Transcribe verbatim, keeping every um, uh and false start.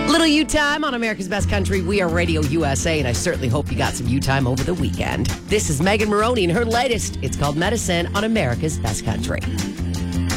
Little U time on America's Best Country. We are Radio U S A, and I certainly hope you got some U time over the weekend. This is Megan Maroney and her latest. It's called Medicine on America's Best Country.